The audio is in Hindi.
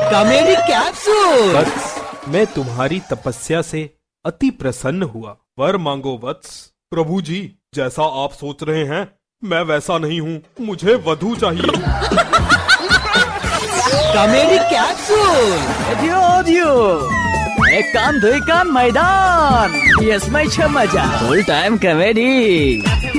Comedy capsule. वत्स, मैं तुम्हारी तपस्या से अति प्रसन्न हुआ। वर मांगो वत्स। प्रभु जी, जैसा आप सोच रहे हैं मैं वैसा नहीं हूँ, मुझे वधू चाहिए। Comedy capsule. एक कान दुई कान मैदान, यसमै छ मजा। Full time comedy.